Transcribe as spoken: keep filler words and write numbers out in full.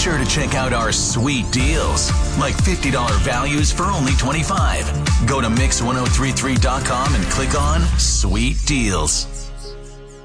sure to check out our sweet deals, like fifty dollars values for only twenty-five dollars. Go to mix ten thirty-three dot com and click on Sweet Deals.